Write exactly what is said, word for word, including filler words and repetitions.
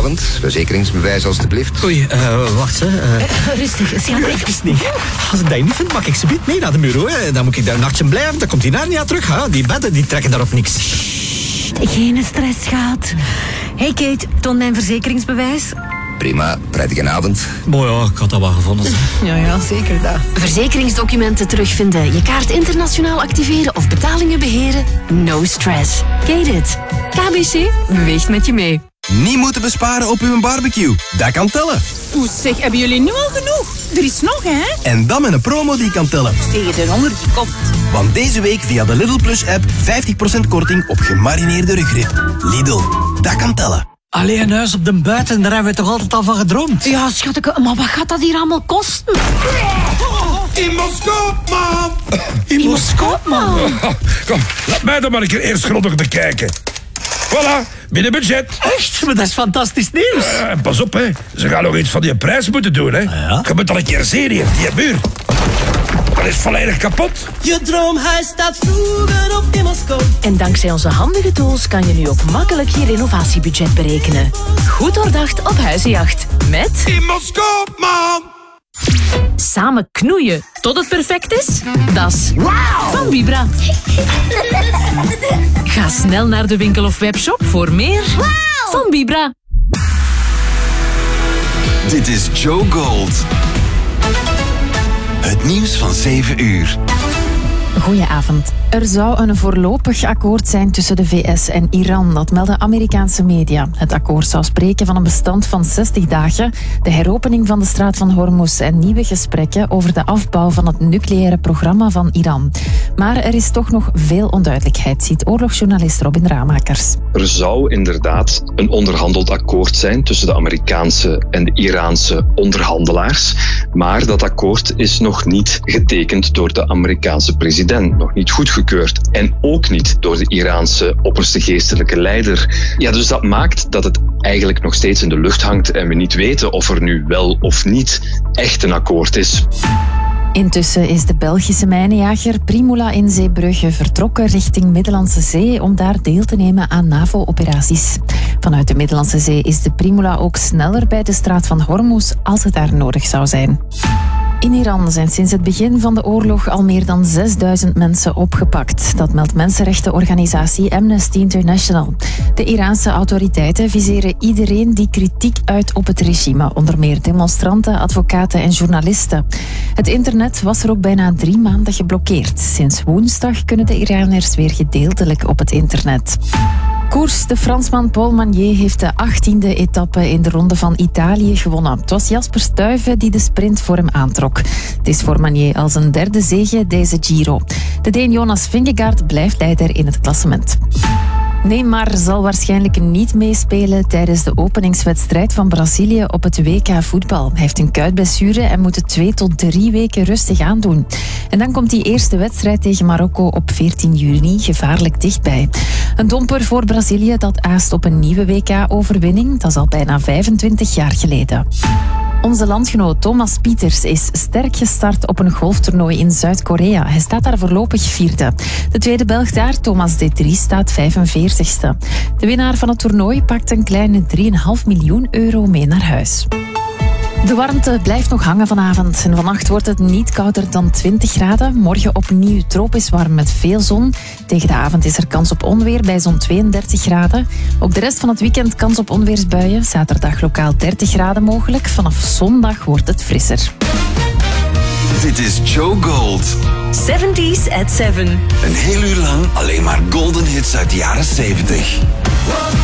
Goedenavond, verzekeringsbewijs alstublieft. Oei, uh, wacht hè. Uh... Uh, rustig, schat. Even niet. Als ik dat niet vind, mag ik ze mee naar de bureau. Hè. Dan moet ik daar een nachtje blijven, dan komt die naar niet terug. Hè. Die bedden die trekken daarop niks. Sst, geen stress, schat. Hey Kate, toon mijn verzekeringsbewijs. Prima, prettige avond. Mooi ja, ik had dat wel gevonden. Ja, ja, zeker dat. Verzekeringsdocumenten terugvinden, je kaart internationaal activeren of betalingen beheren? No stress. Kate it. K B C beweegt met je mee. Niet moeten besparen op uw barbecue. Dat kan tellen. Oeh, zeg, hebben jullie nu al genoeg? Er is nog, hè? En dan met een promo die kan tellen. Tegen de honger die komt. Want deze week via de Lidl Plus app vijftig procent korting op gemarineerde rugrib. Lidl, dat kan tellen. Allee, een huis op de buiten, daar hebben we toch altijd al van gedroomd? Ja, schatje, maar wat gaat dat hier allemaal kosten? In Moskou, man! In Moskou, man! Kom, laat mij dan maar een keer eerst grondig bekijken. Voilà, binnen budget. Echt? Maar dat is fantastisch nieuws. Uh, en pas op, hè. Ze gaan nog iets van die prijs moeten doen, hè. Ja? Je moet al een keer zien hier, die muur. Dat is volledig kapot. Je droomhuis staat vroeger op in Moskou. En dankzij onze handige tools kan je nu ook makkelijk je renovatiebudget berekenen. Goed doordacht op huizenjacht. Met... In Moskou, man! Samen knoeien tot het perfect is? Dat is wow. Van Vibra. Ga snel naar de winkel of webshop voor meer wow. Van Vibra. Dit is Joe Gold. Het nieuws van zeven uur. Goedenavond. Er zou een voorlopig akkoord zijn tussen de V S en Iran. Dat melden Amerikaanse media. Het akkoord zou spreken van een bestand van zestig dagen, de heropening van de straat van Hormuz en nieuwe gesprekken over de afbouw van het nucleaire programma van Iran. Maar er is toch nog veel onduidelijkheid, ziet oorlogsjournalist Robin Ramakers. Er zou inderdaad een onderhandeld akkoord zijn tussen de Amerikaanse en de Iraanse onderhandelaars. Maar dat akkoord is nog niet getekend door de Amerikaanse president, nog niet goedgekeurd. En ook niet door de Iraanse opperste geestelijke leider. Ja, dus dat maakt dat het eigenlijk nog steeds in de lucht hangt en we niet weten of er nu wel of niet echt een akkoord is. Intussen is de Belgische mijnenjager Primula in Zeebrugge vertrokken richting Middellandse Zee om daar deel te nemen aan NAVO-operaties. Vanuit de Middellandse Zee is de Primula ook sneller bij de straat van Hormuz als het daar nodig zou zijn. In Iran zijn sinds het begin van de oorlog al meer dan zesduizend mensen opgepakt. Dat meldt mensenrechtenorganisatie Amnesty International. De Iraanse autoriteiten viseren iedereen die kritiek uit op het regime. Onder meer demonstranten, advocaten en journalisten. Het internet was er ook bijna drie maanden geblokkeerd. Sinds woensdag kunnen de Iraniërs weer gedeeltelijk op het internet. Koers, de Fransman Paul Magnier heeft de achttiende etappe in de Ronde van Italië gewonnen. Het was Jasper Stuyven die de sprint voor hem aantrok. Het is voor Magnier als een derde zege deze Giro. De Deen Jonas Vingegaard blijft leider in het klassement. Neymar zal waarschijnlijk niet meespelen tijdens de openingswedstrijd van Brazilië op het W K voetbal. Hij heeft een kuitblessure en moet het twee tot drie weken rustig aandoen. En dan komt die eerste wedstrijd tegen Marokko op veertien juni gevaarlijk dichtbij. Een domper voor Brazilië dat aast op een nieuwe W K-overwinning. Dat is al bijna vijfentwintig jaar geleden. Onze landgenoot Thomas Pieters is sterk gestart op een golftoernooi in Zuid-Korea. Hij staat daar voorlopig vierde. De tweede Belg daar, Thomas Detries, staat vijfenveertigste. De winnaar van het toernooi pakt een kleine drie komma vijf miljoen euro mee naar huis. De warmte blijft nog hangen vanavond. En vannacht wordt het niet kouder dan twintig graden. Morgen opnieuw tropisch warm met veel zon. Tegen de avond is er kans op onweer bij zo'n tweeëndertig graden. Ook de rest van het weekend kans op onweersbuien. Zaterdag lokaal dertig graden mogelijk. Vanaf zondag wordt het frisser. Dit is Joe Gold. zeventies at seven. Een heel uur lang alleen maar golden hits uit de jaren zeventig.